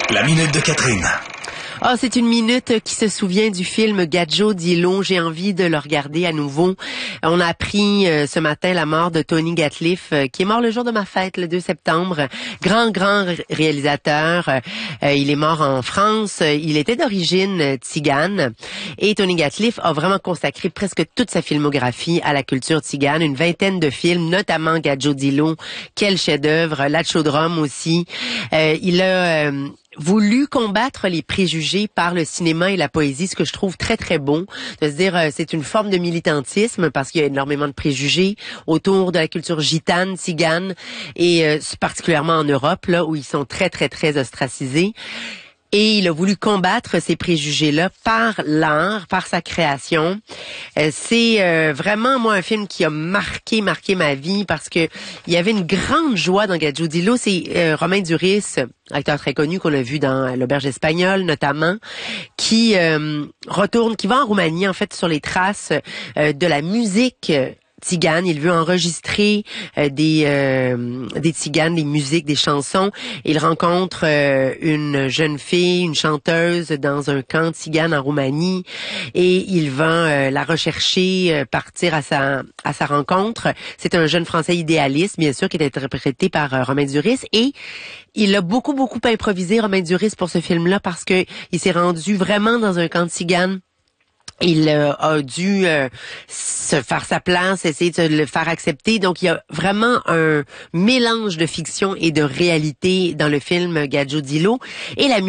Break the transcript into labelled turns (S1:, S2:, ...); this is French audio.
S1: La minute de Catherine.
S2: Ah, c'est une minute qui se souvient du film Gadjo Dilo. J'ai envie de le regarder à nouveau. On a appris ce matin la mort de Tony Gatliff, qui est mort le jour de ma fête, le 2 septembre. Grand réalisateur. Il est mort en France. Il était d'origine tzigane. Et Tony Gatliff a vraiment consacré presque toute sa filmographie à la culture tzigane. Une vingtaine de films, notamment Gadjo Dilo. Quel chef-d'œuvre. L'Atchodrom aussi. Il a voulu combattre les préjugés par le cinéma et la poésie, ce que je trouve très, très bon. De se dire, c'est une forme de militantisme parce qu'il y a énormément de préjugés autour de la culture gitane, tzigane, et particulièrement en Europe, là, où ils sont très, très, très ostracisés. Et il a voulu combattre ces préjugés-là par l'art, par sa création. C'est vraiment, moi, un film qui a marqué ma vie parce que il y avait une grande joie dans Gadjo Dilo. C'est Romain Duris, acteur très connu qu'on a vu dans L'Auberge espagnole notamment, qui qui va en Roumanie, en fait, sur les traces de la musique tzigane. Il veut enregistrer des tziganes, des musiques, des chansons. Il rencontre une jeune fille, une chanteuse dans un camp tzigane en Roumanie et il va la rechercher, partir à sa rencontre. C'est un jeune Français idéaliste, bien sûr, qui est interprété par Romain Duris et il a beaucoup improvisé, Romain Duris, pour ce film-là parce que il s'est rendu vraiment dans un camp tzigane. Il a dû se faire sa place, essayer de le faire accepter. Donc, il y a vraiment un mélange de fiction et de réalité dans le film Gadjo Dilo. Et la